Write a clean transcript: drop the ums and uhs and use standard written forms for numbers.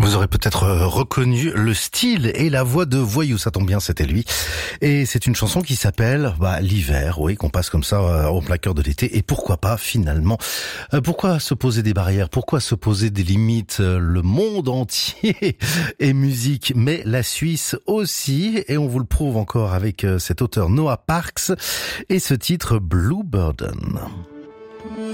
Vous aurez peut-être reconnu le style et la voix de Voyou, ça tombe bien, c'était lui. Et c'est une chanson qui s'appelle l'hiver, oui, qu'on passe comme ça au plein cœur de l'été. Et pourquoi pas finalement, pourquoi se poser des barrières, pourquoi se poser des limites? Le monde entier est musique, mais la Suisse aussi. Et on vous le prouve encore avec cet auteur Noah Parks et ce titre Blue Burden.